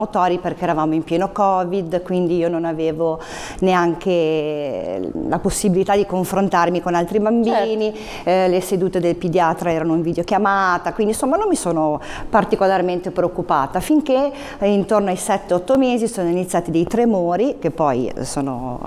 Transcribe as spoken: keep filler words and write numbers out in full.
motori perché eravamo in pieno Covid, quindi io non avevo neanche la possibilità di confrontarmi con altri bambini, certo. eh, le sedute del pediatra erano in videochiamata, quindi insomma non mi sono particolarmente preoccupata, finché eh, intorno ai sette otto mesi sono iniziati dei tremori che poi sono